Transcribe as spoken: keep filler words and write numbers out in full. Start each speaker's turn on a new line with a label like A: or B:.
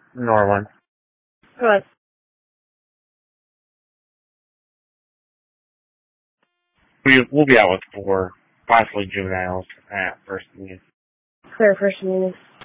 A: Norland.
B: Good.
A: We, we'll be out with four, possibly juveniles at first meeting.
B: Clear first meeting.